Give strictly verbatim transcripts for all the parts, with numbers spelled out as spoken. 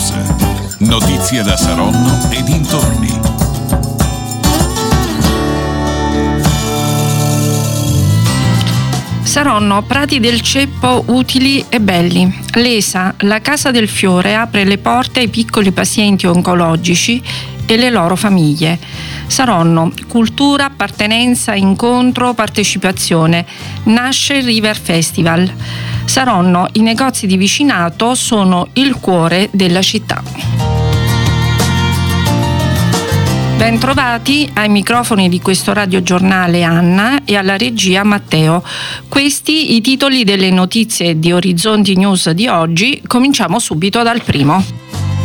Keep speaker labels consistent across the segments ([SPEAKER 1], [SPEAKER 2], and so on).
[SPEAKER 1] News. Notizie da Saronno e dintorni.
[SPEAKER 2] Saronno, prati del ceppo utili e belli. L'ESA, la Casa del Fiore, apre le porte ai piccoli pazienti oncologici e le loro famiglie. Saronno, cultura, appartenenza, incontro, partecipazione. Nasce il River Festival. Saronno, i negozi di vicinato sono il cuore della città. Bentrovati ai microfoni di questo radiogiornale Anna e alla regia Matteo. Questi i titoli delle notizie di Orizzonti News di oggi. Cominciamo subito dal primo.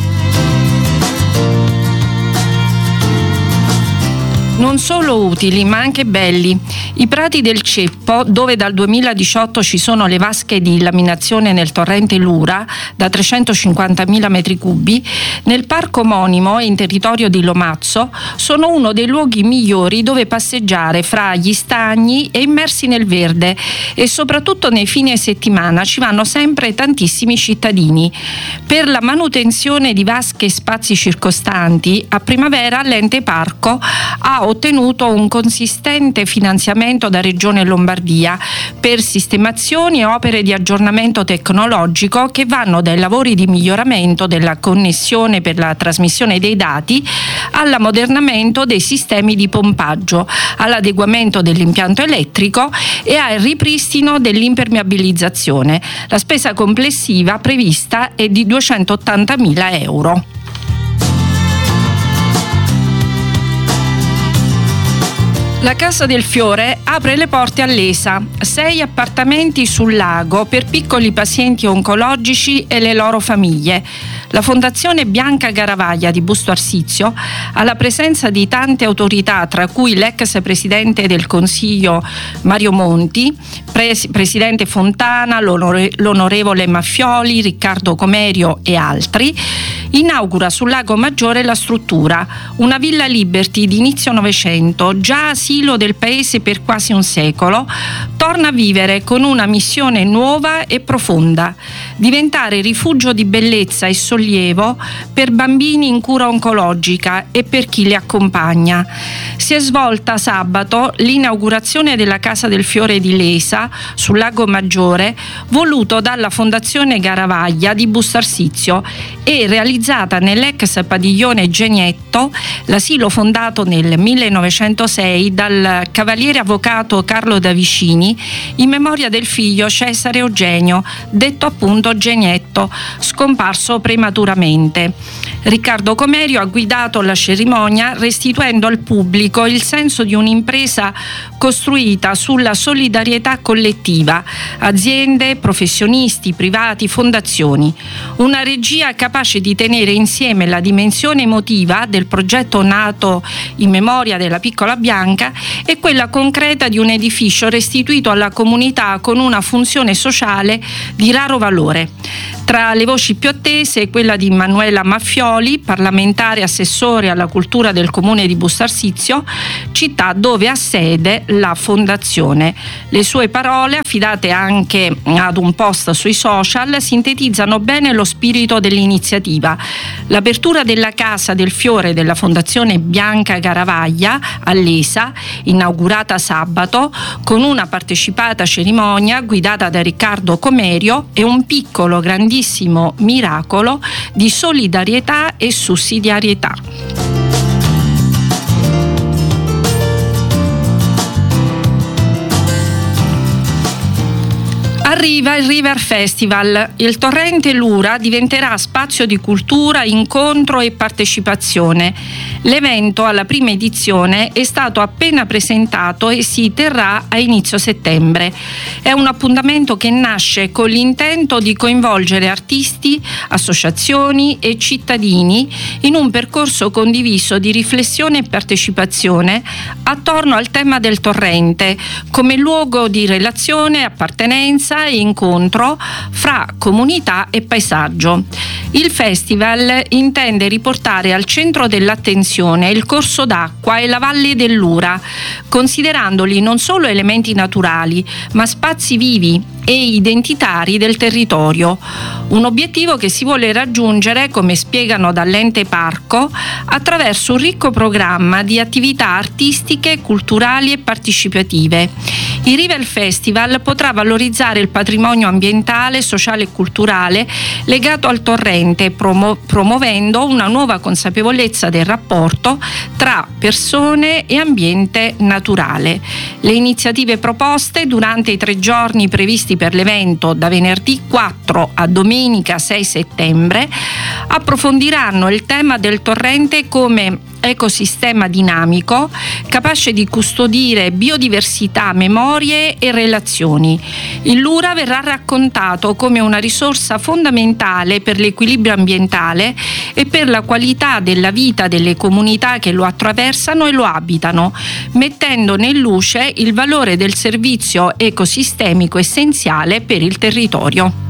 [SPEAKER 2] Non solo utili, ma anche belli. I prati del Ceppo, dove dal duemiladiciotto ci sono le vasche di laminazione nel torrente Lura, da trecentocinquantamila metri cubi, nel parco omonimo e in territorio di Lomazzo, sono uno dei luoghi migliori dove passeggiare fra gli stagni e immersi nel verde, e soprattutto nei fine settimana ci vanno sempre tantissimi cittadini. Per la manutenzione di vasche e spazi circostanti, a primavera l'ente parco ha ottenuto un consistente finanziamento da Regione Lombardia per sistemazioni e opere di aggiornamento tecnologico che vanno dai lavori di miglioramento della connessione per la trasmissione dei dati all'ammodernamento dei sistemi di pompaggio, all'adeguamento dell'impianto elettrico e al ripristino dell'impermeabilizzazione. La spesa complessiva prevista è di duecentottantamila euro. La Casa del Fiore apre le porte all'ESA, sei appartamenti sul lago per piccoli pazienti oncologici e le loro famiglie. La Fondazione Bianca Garavaglia di Busto Arsizio, alla presenza di tante autorità, tra cui l'ex presidente del Consiglio Mario Monti, pres- presidente Fontana, l'onore- l'onorevole Maffioli, Riccardo Comerio e altri, inaugura sul Lago Maggiore la struttura, una Villa Liberty di inizio Novecento, già asilo del paese per quasi un secolo, torna a vivere con una missione nuova e profonda: diventare rifugio di bellezza e sollievo per bambini in cura oncologica e per chi li accompagna. Si è svolta sabato l'inaugurazione della Casa del Fiore di Lesa sul Lago Maggiore, voluto dalla Fondazione Garavaglia di Busto Arsizio e realizzata nell'ex padiglione Genietto, l'asilo fondato nel millenovecentosei dal cavaliere avvocato Carlo Davicini in memoria del figlio Cesare Eugenio, detto appunto Genietto, scomparso prematuramente. Riccardo Comerio ha guidato la cerimonia restituendo al pubblico il senso di un'impresa costruita sulla solidarietà collettiva, aziende, professionisti, privati, fondazioni. Una regia capace di tenere insieme la dimensione emotiva del progetto nato in memoria della piccola Bianca e quella concreta di un edificio restituito alla comunità con una funzione sociale di raro valore. Tra le voci più attese quella di Manuela Maffioli, parlamentare assessore alla cultura del comune di Busto Arsizio, città dove ha sede la fondazione. Le sue parole, affidate anche ad un post sui social, sintetizzano bene lo spirito dell'iniziativa. L'apertura della Casa del Fiore della Fondazione Bianca Garavaglia all'ESA, inaugurata sabato, con una partecipata cerimonia guidata da Riccardo Comerio, è un piccolo grandissimo miracolo di solidarietà e sussidiarietà. Arriva il River Festival. Il torrente Lura diventerà spazio di cultura, incontro e partecipazione. L'evento, alla prima edizione, è stato appena presentato e si terrà a inizio settembre. È un appuntamento che nasce con l'intento di coinvolgere artisti, associazioni e cittadini in un percorso condiviso di riflessione e partecipazione attorno al tema del torrente, come luogo di relazione, appartenenza e incontro fra comunità e paesaggio. Il festival intende riportare al centro dell'attenzione il corso d'acqua e la valle dell'Ura, considerandoli non solo elementi naturali, ma spazi vivi e identitari del territorio. Un obiettivo che si vuole raggiungere, come spiegano dall'ente parco, attraverso un ricco programma di attività artistiche, culturali e partecipative. Il Rivel Festival potrà valorizzare il patrimonio ambientale, sociale e culturale legato al torrente, promu- promuovendo una nuova consapevolezza del rapporto tra persone e ambiente naturale. Le iniziative proposte durante i tre giorni previsti per l'evento, da venerdì quattro a domenica sei settembre, approfondiranno il tema del torrente come ecosistema dinamico, capace di custodire biodiversità, memorie e relazioni. Il Lura verrà raccontato come una risorsa fondamentale per l'equilibrio ambientale e per la qualità della vita delle comunità che lo attraversano e lo abitano, mettendo in luce il valore del servizio ecosistemico essenziale per il territorio.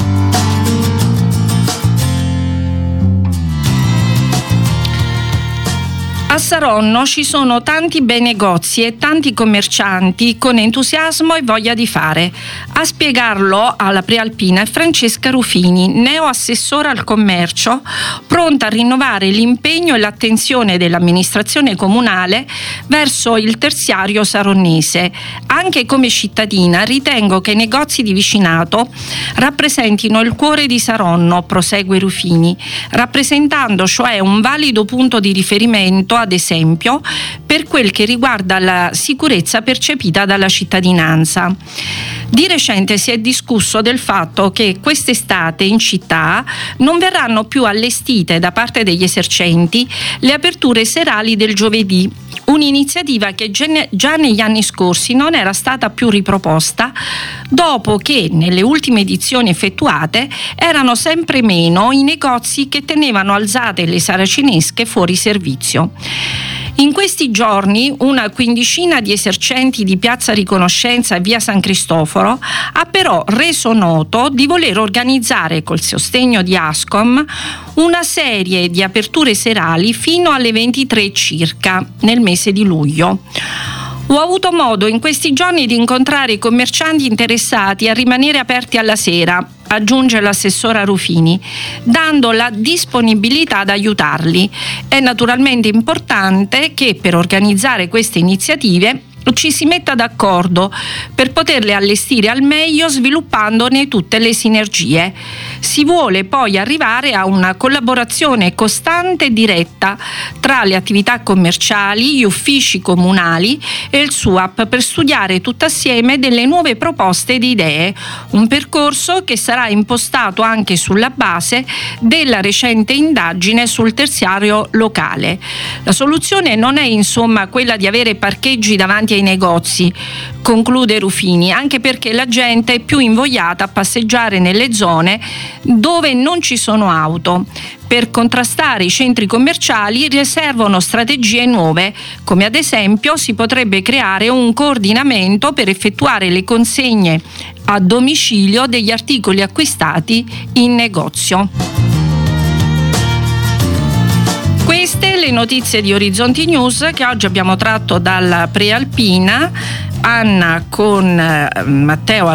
[SPEAKER 2] A Saronno ci sono tanti bei negozi e tanti commercianti con entusiasmo e voglia di fare. A spiegarlo alla Prealpina è Francesca Rufini, neo-assessora al commercio, pronta a rinnovare l'impegno e l'attenzione dell'amministrazione comunale verso il terziario saronnese. Anche come cittadina ritengo che i negozi di vicinato rappresentino il cuore di Saronno, prosegue Rufini, rappresentando cioè un valido punto di riferimento, ad esempio, per quel che riguarda la sicurezza percepita dalla cittadinanza. Di recente si è discusso del fatto che quest'estate in città non verranno più allestite da parte degli esercenti le aperture serali del giovedì, un'iniziativa che già negli anni scorsi non era stata più riproposta, dopo che nelle ultime edizioni effettuate erano sempre meno i negozi che tenevano alzate le saracinesche fuori servizio. In questi giorni una quindicina di esercenti di Piazza Riconoscenza e Via San Cristoforo ha però reso noto di voler organizzare, col sostegno di Ascom, una serie di aperture serali fino alle ventitré circa nel mese di luglio. Ho avuto modo in questi giorni di incontrare i commercianti interessati a rimanere aperti alla sera, aggiunge l'assessora Rufini, dando la disponibilità ad aiutarli. È naturalmente importante che per organizzare queste iniziative ci si metta d'accordo per poterle allestire al meglio, sviluppandone tutte le sinergie. Si vuole poi arrivare a una collaborazione costante e diretta tra le attività commerciali, gli uffici comunali e il S U A P per studiare tutt'assieme delle nuove proposte ed idee, un percorso che sarà impostato anche sulla base della recente indagine sul terziario locale. La soluzione non è insomma quella di avere parcheggi davanti ai negozi, conclude Rufini, anche perché la gente è più invogliata a passeggiare nelle zone dove non ci sono auto. Per contrastare i centri commerciali servono strategie nuove, come ad esempio si potrebbe creare un coordinamento per effettuare le consegne a domicilio degli articoli acquistati in negozio. Queste le notizie di Orizzonti News che oggi abbiamo tratto dalla Prealpina. Anna con Matteo